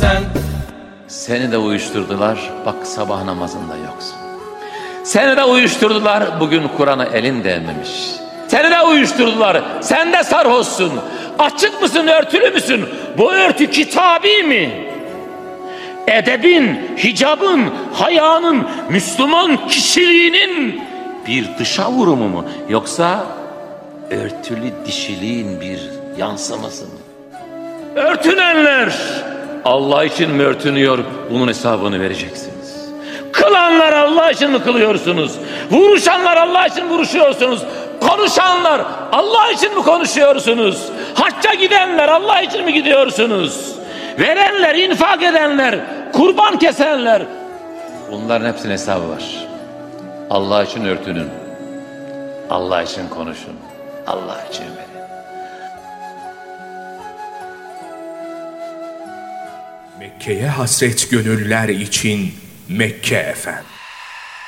sen. Seni de uyuşturdular, bak sabah namazında yoksun. Seni de uyuşturdular, bugün Kur'an'a elin değmemiş. Seni de uyuşturdular, sen de sarhoşsun. Açık mısın, örtülü müsün? Bu örtü kitabi mi? Edebin, hicabın, hayanın, Müslüman kişiliğinin bir dışa vurumu mu? Yoksa örtülü dişiliğin bir yansıması mı? Örtünenler Allah için mi örtünüyor? Bunun hesabını vereceksiniz. Kılanlar Allah için mi kılıyorsunuz? Vuruşanlar Allah için vuruşuyorsunuz. Konuşanlar Allah için mi konuşuyorsunuz? Hacca gidenler Allah için mi gidiyorsunuz? Verenler, infak edenler, kurban kesenler, bunların hepsinin hesabı var. Allah için örtünün, Allah için konuşun, Allah için verin. Mekke'ye hasret gönüller için Mekke efendim.